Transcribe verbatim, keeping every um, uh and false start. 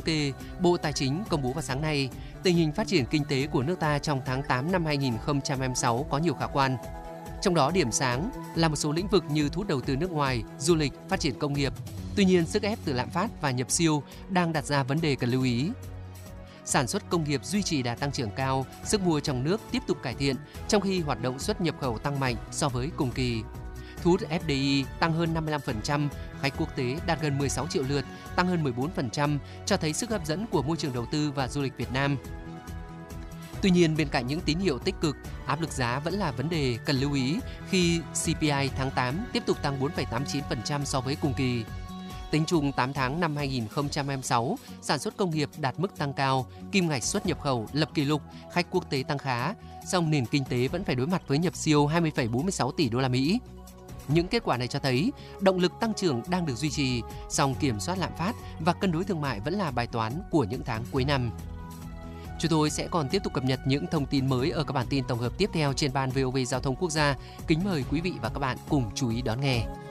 kê, Bộ Tài chính công bố vào sáng nay, tình hình phát triển kinh tế của nước ta trong tháng tám năm hai nghìn không trăm hai mươi sáu có nhiều khả quan. Trong đó điểm sáng là một số lĩnh vực như thu hút đầu tư nước ngoài, du lịch, phát triển công nghiệp. Tuy nhiên, sức ép từ lạm phát và nhập siêu đang đặt ra vấn đề cần lưu ý. Sản xuất công nghiệp duy trì đà tăng trưởng cao, sức mua trong nước tiếp tục cải thiện, trong khi hoạt động xuất nhập khẩu tăng mạnh so với cùng kỳ. Thu hút ép đê i tăng hơn năm mươi lăm phần trăm, khách quốc tế đạt gần mười sáu triệu lượt, tăng hơn mười bốn phần trăm, cho thấy sức hấp dẫn của môi trường đầu tư và du lịch Việt Nam. Tuy nhiên, bên cạnh những tín hiệu tích cực, áp lực giá vẫn là vấn đề cần lưu ý khi xê pê i tháng tám tiếp tục tăng bốn phẩy tám mươi chín phần trăm so với cùng kỳ. Tính chung tám tháng năm hai nghìn không trăm hai mươi sáu, sản xuất công nghiệp đạt mức tăng cao, kim ngạch xuất nhập khẩu lập kỷ lục, khách quốc tế tăng khá, song nền kinh tế vẫn phải đối mặt với nhập siêu hai mươi phẩy bốn mươi sáu tỷ đô la Mỹ. Những kết quả này cho thấy động lực tăng trưởng đang được duy trì, song kiểm soát lạm phát và cân đối thương mại vẫn là bài toán của những tháng cuối năm. Chúng tôi sẽ còn tiếp tục cập nhật những thông tin mới ở các bản tin tổng hợp tiếp theo trên ban vê o vê Giao thông Quốc gia. Kính mời quý vị và các bạn cùng chú ý đón nghe.